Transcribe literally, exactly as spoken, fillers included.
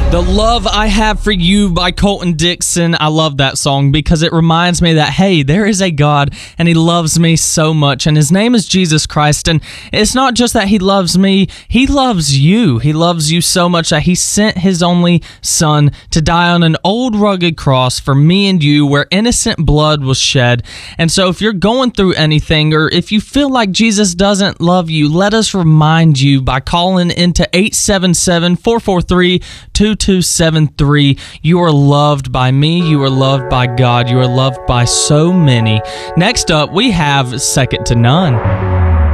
The Love I Have for You by Colton Dixon. I love that song because it reminds me that, hey, there is a God and he loves me so much, and his name is Jesus Christ. And it's not just that he loves me, he loves you. He loves you so much that he sent his only son to die on an old rugged cross for me and you, where innocent blood was shed. And so if you're going through anything, or if you feel like Jesus doesn't love you, let us remind you by calling into eight seven seven, four four three, two two seven three. You are loved by me. You are loved by God. You are loved by so many. Next up, we have Second to None.